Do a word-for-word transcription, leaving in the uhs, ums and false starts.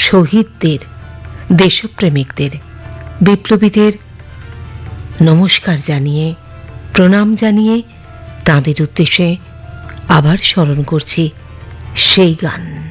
শহীদদের, দেশপ্রেমিকদের, বিপ্লবীদের নমস্কার জানিয়ে, প্রণাম জানিয়ে তাঁদের উদ্দেশ্যে আবার স্মরণ করছি সেই গান।